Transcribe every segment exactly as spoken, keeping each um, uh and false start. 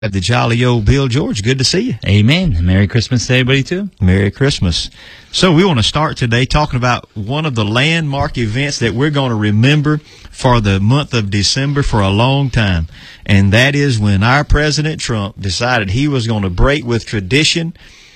At the jolly old Bill George, good to see you. Amen. Merry Christmas to everybody, too. Merry Christmas. So we want to start today talking about one of the landmark events that we're going to remember for the month of December for a long time. And that is when our President Trump decided he was going to break with tradition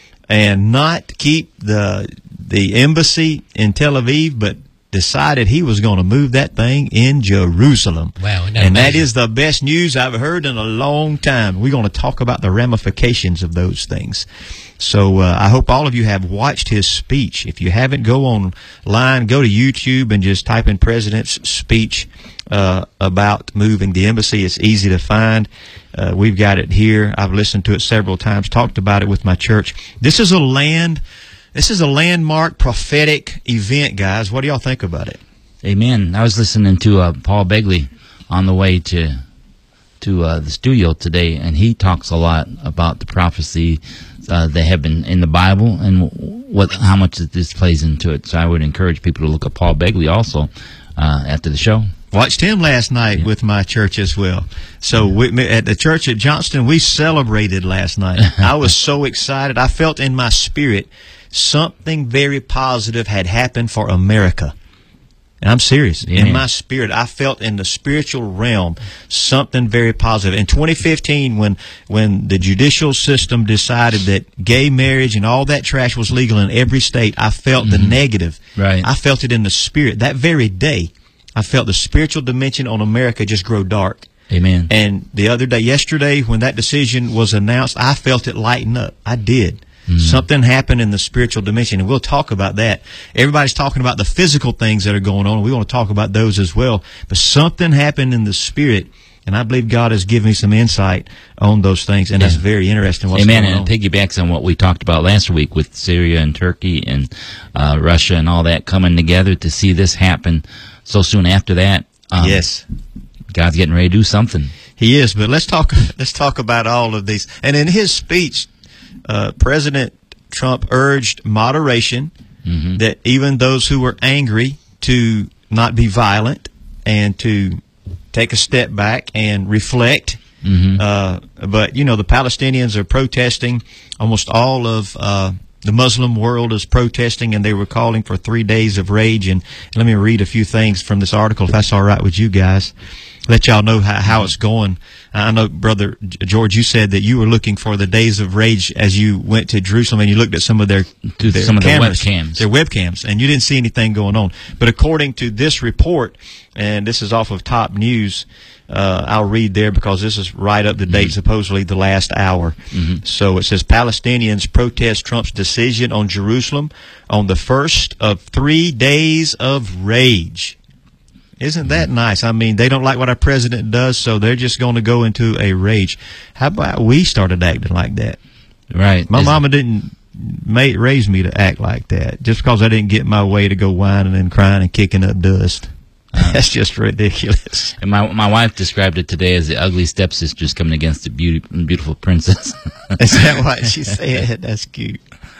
and not keep the the embassy in Tel Aviv, but decided he was going to move that thing in Jerusalem. Wow, and amazing. That is the best news I've heard in a long time. We're going to talk about the ramifications of those things. So uh, I hope all of you have watched his speech. If you haven't, go online, go to YouTube, and just type in President's speech uh, about moving the embassy. It's easy to find. Uh, we've got it here. I've listened to it several times, talked about it with my church. This is a land... This is a landmark prophetic event, guys. What do y'all think about it? Amen. I was listening to uh, Paul Begley on the way to to uh, the studio today, and he talks a lot about the prophecy uh, that have been in the Bible and what how much this plays into it. So I would encourage people to look at Paul Begley also uh, after the show. Watched him last night yeah. with my church as well. So we, at the church at Johnston, we celebrated last night. I was so excited. I felt in my spirit something very positive had happened for America. And I'm serious. Yeah. In my spirit, I felt in the spiritual realm something very positive. In twenty fifteen, when when the judicial system decided that gay marriage and all that trash was legal in every state, I felt mm-hmm. the negative. Right. I felt it in the spirit. That very day, I felt the spiritual dimension on America just grow dark. Amen. And the other day, yesterday, when that decision was announced, I felt it lighten up. I did. Mm. Something happened in the spiritual dimension, and we'll talk about that. Everybody's talking about the physical things that are going on, and we want to talk about those as well. But something happened in the spirit, and I believe God has given me some insight on those things, and yeah. that's very interesting what's Amen. going on. And it piggybacks on what we talked about last week with Syria and Turkey and uh, Russia and all that coming together to see this happen so soon after that. Um, yes. God's getting ready to do something. He is, but let's talk, let's talk about all of these. And in his speech, Uh, President Trump urged moderation, mm-hmm. that even those who were angry to not be violent and to take a step back and reflect. Mm-hmm. Uh, but, you know, the Palestinians are protesting. Almost all of uh, the Muslim world is protesting, and they were calling for three days of rage. And let me read a few things from this article, if that's all right with you guys. Let y'all know how, how it's going. I know, Brother George, you said that you were looking for the days of rage as you went to Jerusalem, and you looked at some of their, their some cameras, of their webcams. Their webcams, and you didn't see anything going on. But according to this report, and this is off of Top News, uh, I'll read there because this is right up to date, mm-hmm. supposedly the last hour. Mm-hmm. So it says, Palestinians protest Trump's decision on Jerusalem on the first of three days of rage. Isn't that nice? I mean, they don't like what our president does, so they're just going to go into a rage. How about we started acting like that? Right. My Isn't mama didn't make, raise me to act like that just because I didn't get my way to go whining and crying and kicking up dust. Uh, That's just ridiculous. And my my wife described it today as the ugly stepsisters coming against the beauty, beautiful princess. Is that what she said? That's cute.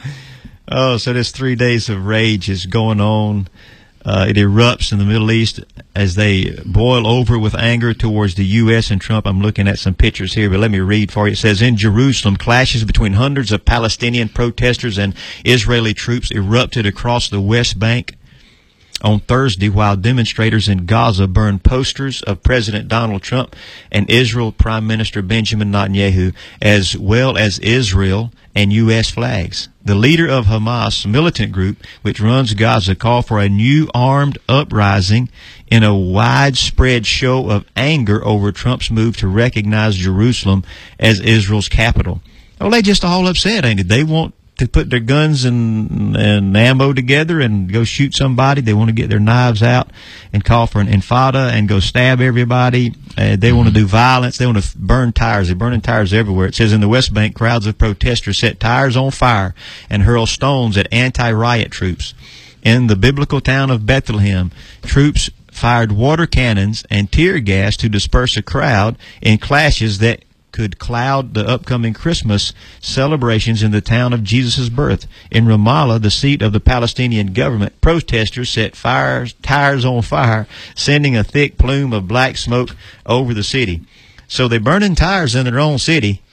Oh, so this three days of rage is going on. Uh, it erupts in the Middle East as they boil over with anger towards the U S and Trump. I'm looking at some pictures here, but let me read for you. It says, in Jerusalem, clashes between hundreds of Palestinian protesters and Israeli troops erupted across the West Bank on Thursday, while demonstrators in Gaza burned posters of President Donald Trump and Israel Prime Minister Benjamin Netanyahu, as well as Israel and U S flags. The leader of Hamas militant group, which runs Gaza, called for a new armed uprising in a widespread show of anger over Trump's move to recognize Jerusalem as Israel's capital. Well, they just all upset, ain't it? They want to put their guns and, and ammo together and go shoot somebody. They want to get their knives out and call for an intifada and go stab everybody. Uh, they mm-hmm. want to do violence. They want to burn tires. They're burning tires everywhere. It says in the West Bank, crowds of protesters set tires on fire and hurl stones at anti-riot troops. In the biblical town of Bethlehem, troops fired water cannons and tear gas to disperse a crowd in clashes that could cloud the upcoming Christmas celebrations in the town of Jesus' birth. In Ramallah, the seat of the Palestinian government, protesters set fires, tires on fire, sending a thick plume of black smoke over the city. So they're burning tires in their own city,